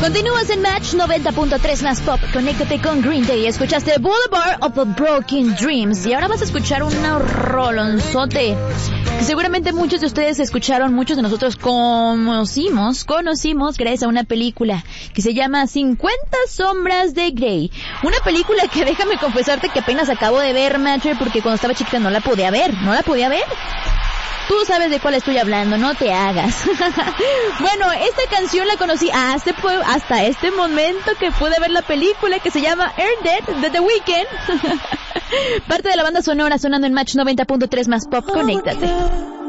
Continúas en Match 90.3 más pop. Conéctate con Green Day. Escuchaste Boulevard of the Broken Dreams. Y ahora vas a escuchar un rolonzote que seguramente muchos de ustedes escucharon, muchos de nosotros conocimos gracias a una película que se llama 50 sombras de Grey. Una película que déjame confesarte que apenas acabo de ver, Matcher, porque cuando estaba chiquita no la podía ver. Tú sabes de cuál estoy hablando, no te hagas. Bueno, esta canción la conocí hasta este momento que pude ver la película que se llama Earned It de The Weeknd. Parte de la banda sonora sonando en Match 90.3 más pop. Conéctate.